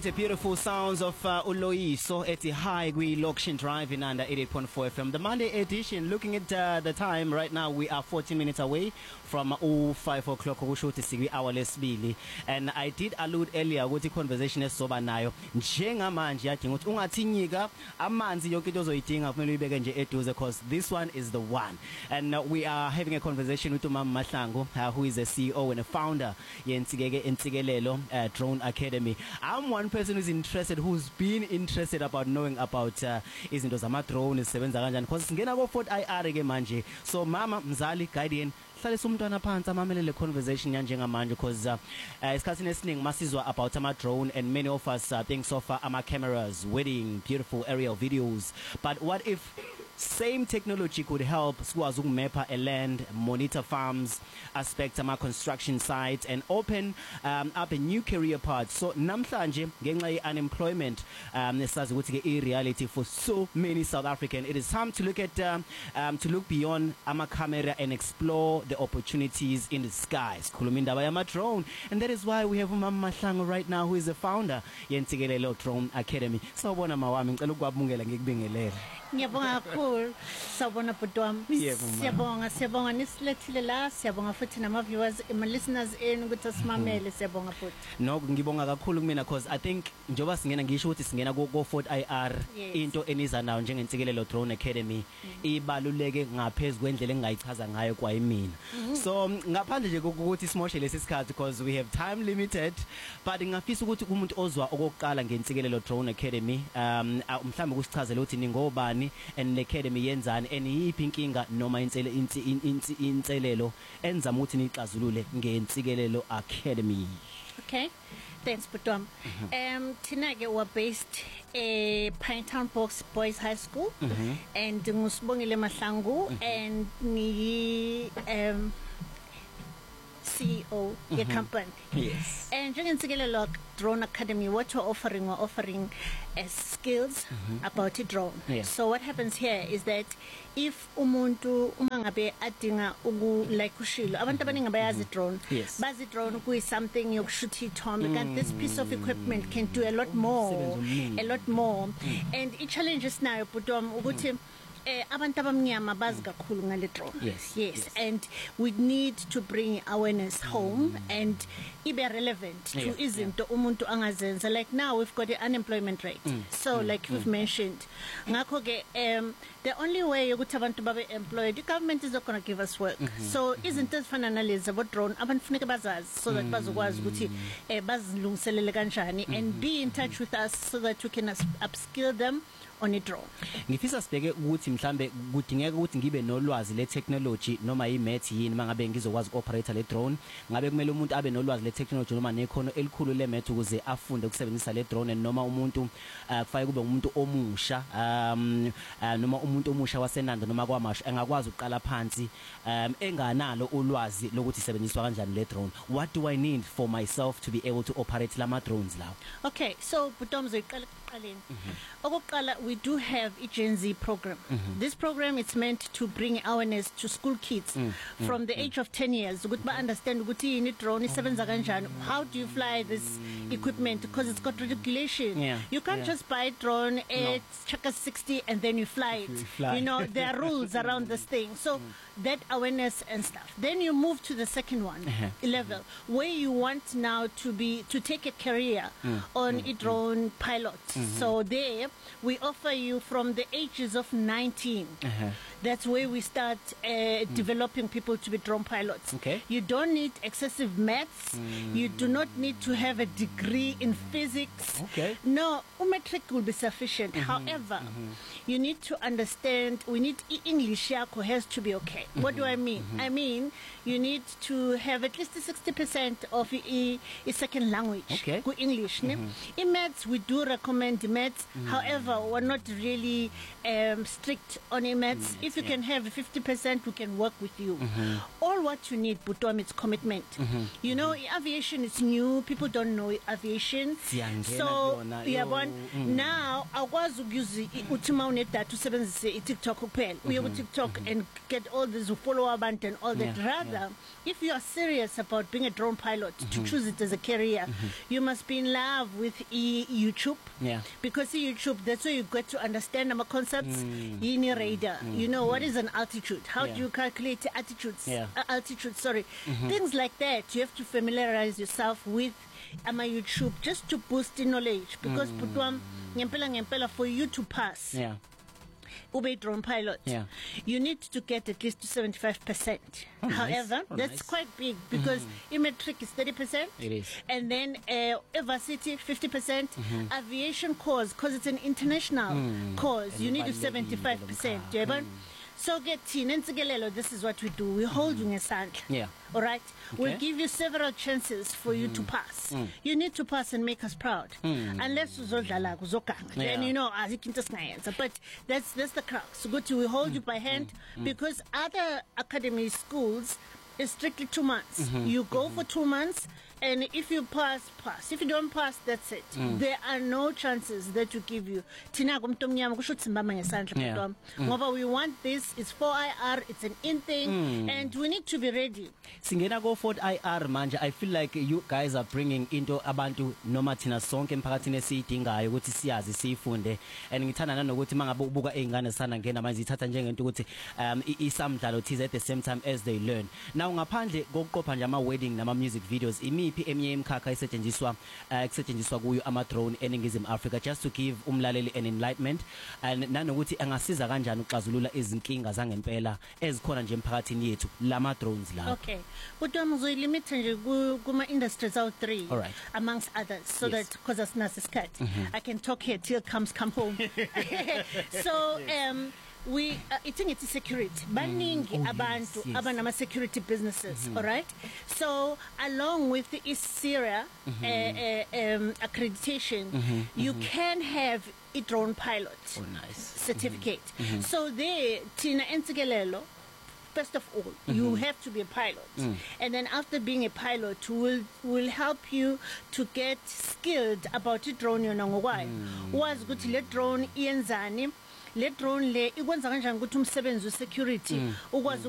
Right, beautiful sounds of Uloiso at the high we Lokshin Drive in under 88.4 FM. The Monday edition, looking at the time right now, we are 14 minutes away from 5 o'clock ukusho ukuthi sikwi hour lesibili. And I did allude earlier ukuthi conversation esizoba nayo njengamanje yadinga ukuthi ungathinyika amanzi yonke into ozoyidinga kumele uyibeke nje eduze because this one is the one. And we are having a conversation with Umama Mahlangu, who is the CEO and a founder yensikeke Intsikelelo Drone Academy. I'm one person who's been interested about knowing about izinto zama drone isebenza kanjani because singena ko Fort IR ke manje. So mama mzali guardian hlalisa umntwana phansi amamelele conversation njengamanje because isikhathini esiningi masizwa about ama drone and many of us think so far ama cameras, wedding, beautiful aerial videos. But what if same technology could help sikwazi ukumapha a land, monitor farms, aspect ama construction sites and open up a new career path. So namhlanje ngenxa ye unemployment nesazi ukuthi ke reality for so many South African, it is time to look at to look beyond ama camera and explore the opportunities in the skies. Khuluma indaba yama drone, and that is why we have Umama Mahlangu right now, who is the founder yentsikelelo Drone Academy. Sawubona mawami, ngicela ukubabungela ngikubingelele. Ngiyabonga kakhulu sawubona bhuti wami. Siyabonga nisilethile la, siyabonga futhi nama viewers ama listeners enu ukuthi asimamele, siyabonga futhi. No, ngibonga kakhulu kumina because I think njoba singena ngisho ukuthi singena ko Fort IR into eniza nayo njengentsikelelo Drone Academy ibaluleke ngaphezulu kwendlela engayichaza ngayo kwa yimina. So ngaphandle nje ukuthi simoshe lesi sikhathi because we have time limited, but ngafisa ukuthi umuntu ozwa okokuqala ngentsikelelo Drone Academy mhlambe kusichazela ukuthi ningobani and academy yenzani and yiphi inkinga noma inselelo enzama ukuthi nixazulule ngentsikelelo Academy. Okay, thanks Bhuti. Thina ke we based Pinetown Boys High School and ngusibongile Mahlangu and ni CEO your company. Yes. And njengentsikelelo Drone Academy, what we're offering as skills about a drone. Yes. So what happens here is that if umuntu umangabe adinga like ushilo abantu abaningi abayazi drone, yes, bazi drone kuyi something yokushuthi ithombe, and this piece of equipment can do a lot more. And it challenges nayo bhuti wami ukuthi abantu abamnyama bazi kakhulu ngale drone. Yes. And we need to bring awareness home and ibe relevant to izinto umuntu angazenza. Like now we've got the unemployment rate. So like we've mentioned, ngakho ke the only way ukuthi abantu babe employed, the government is not going to give us work. So izinto ezifana nalezi abo drone abantu funeka bazazi so that bazokwazi ukuthi bazilungiselele kanjani and be in touch with us so that we can upskill them on a drone. Ngifisa sibheke ukuthi mhlambe kudingeka ukuthi ngibe nolwazi le technology noma imath yini mangabe ngizokwazi operate le drone, ngabe kumele umuntu abe nolwazi le technology noma nekhono elikhulu le math ukuze afunde ukusebenzisa le drone, noma umuntu kufanele kube umuntu omusha noma umuntu omusha wasenanda noma kwamasha engakwazi uqala phansi enganalo ulwazi lokuthi isebenziswa kanjani le drone. What do I need for myself to be able to operate lama drones lawo? Okay, so Bhuti zoyiqala kuqaleni. Okokuqala, we do have a Gen Z program. This program is meant to bring awareness to school kids from the age of 10 years. Ukuthi ba understand ukuthi ini drone isebenza kanjani. How do you fly this equipment, because it's got regulation. You can't just buy a drone at Chaka 60 and then you fly it. You know, there are rules around this thing. So that awareness and stuff. Then you move to the second one level where you want now to take a career on a drone pilot. So there we offer you from the ages of 19. That's where we start developing people to be drone pilots. You don't need excessive maths. You do not need to have a degree in physics. No, matric will be sufficient. However, you need to understand, we need English yako has to be okay. What do I mean? I mean, you need to have at least 60% of a second language. Good English. In maths, we do recommend maths. However, we're not really strict on maths. If if you can have 50%, we can work with you. All what you need, Butom, it's commitment. You know, aviation is new. People don't know aviation. So, now, I was using to TikTok we TikTok and get all this follow-up and all that. Rather, if you are serious about being a drone pilot, to choose it as a career, you must be in love with YouTube. Because YouTube, that's where you get to understand our concepts. In radar, you know, what is an altitude? How do you calculate altitudes? Altitude, sorry. Things like that. You have to familiarize yourself with YouTube just to boost the knowledge. Because for you to pass. Ube drone pilot, you need to get at least to 75%. However, that's quite big because e-metric is 30%. It is. And then varsity 50%. Aviation course, because it's an international course, you need to 75%. So this is what we do. We hold you in a sand. All right. We'll give you several chances for you to pass. You need to pass and make us proud. Unless then you know, but that's the crux. So good to we hold you by hand because other academy schools is strictly 2 months. You go for 2 months, and if you pass. If you don't pass, that's it. There are no chances that you give you. We want this. It's 4IR. It's an in thing, and we need to be ready. Singena go for IR manje. I feel like you guys are bringing into abantu noma thina sonke emphakathini esiyidingayo ukuthi siyazi sifunde, and ngithanda nanokuthi mangabe ubuka ezingane sana ngena manje ithatha njengento ukuthi isamdlalo thize at the same time as they learn. Now ngaphandle kokuqopha nje ama wedding nama music videos, imiphi eminye imkhakha esetshenziswa kuyo ama drone eNingizimu Africa, just to give umlaleli an enlightenment and nanokuthi angasiza kanjani ukuxazulula izinkinga zangempela ezikhona nje emphakathini yethu lama drones la. Okay. Kodwa limit nje kuma industries out 3 amongst others, so that because as nasikhathi I can talk here till come home. So we it's security baningi abantu abanama security businesses, all right? So along with the ISIRA accreditation, you can have a drone pilot certificate. So there Tina Ntsikelelo, first of all, you have to be a pilot. And then after being a pilot, will help you to get skilled about the drone. Why? Was good to let drone ienzani. Le drone le ikwenza kanjani ukuthi umsebenzi we security ukwazi